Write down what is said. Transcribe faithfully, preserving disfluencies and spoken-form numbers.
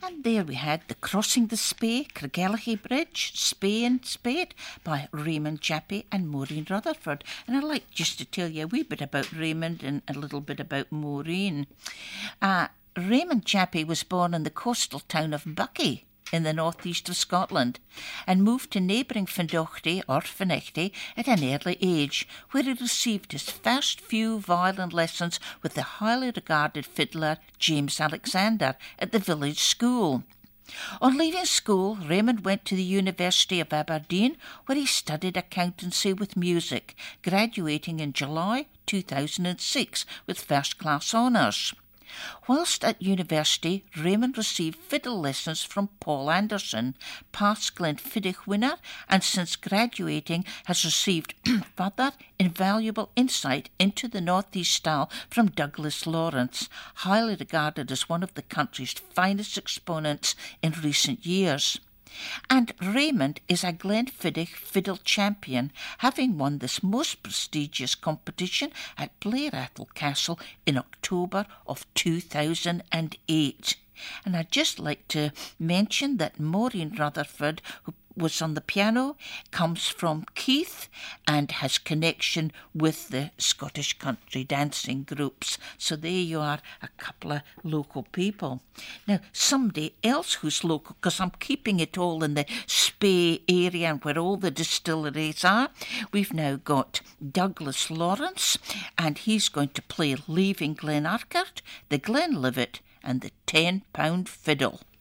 And there we had the Crossing the Spey, Craigellachie Bridge, Spey and Spade by Raymond Chappie and Maureen Rutherford. And I'd like just to tell you a wee bit about Raymond and a little bit about Maureen. Uh, Raymond Chappie was born in the coastal town of Buckie in the northeast of Scotland and moved to neighbouring Findaughty or Finechty at an early age, where he received his first few violin lessons with the highly regarded fiddler James Alexander at the village school. On leaving school, Raymond went to the University of Aberdeen, where he studied accountancy with music, graduating in July two thousand six with first-class honours. Whilst at university, Raymond received fiddle lessons from Paul Anderson, past Glenfiddich winner, and since graduating has received further invaluable insight into the Northeast style from Douglas Lawrence, highly regarded as one of the country's finest exponents in recent years. And Raymond is a Glenfiddich fiddle champion, having won this most prestigious competition at Blairathel Castle in October of two thousand eight. And I'd just like to mention that Maureen Rutherford, who was on the piano, comes from Keith and has connection with the Scottish country dancing groups. So there you are, a couple of local people. Now, somebody else who's local, because I'm keeping it all in the Spey area and where all the distilleries are, we've now got Douglas Lawrence, and he's going to play Leaving Glen Urquhart, the Glenlivet, and the ten pound Fiddle.